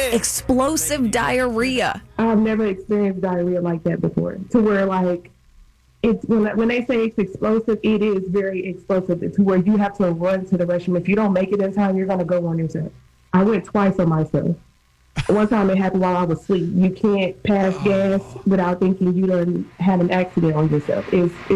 explosive diarrhea. I've never experienced diarrhea like that before. To where like it's when they say it's explosive, it is very explosive. To where you have to run to the restroom. If you don't make it in time, you're gonna go on yourself. I went twice on myself. One time it happened while I was asleep. You can't pass gas without thinking you done had an accident on yourself. It's